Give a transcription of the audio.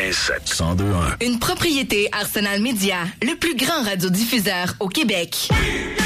102.1. Une propriété Arsenal Média, le plus grand radiodiffuseur au Québec.